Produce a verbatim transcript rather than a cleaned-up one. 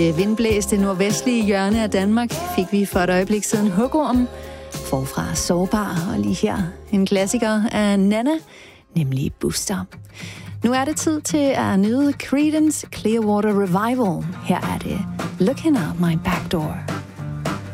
Det vindblæste nordvestlige hjørne af Danmark fik vi for et øjeblik siden Hugorm. Forfra Sårbar, og lige her en klassiker af Nana, nemlig Booster. Nu er det tid til at nyde Creedence Clearwater Revival. Her er det Looking Out My Back Door.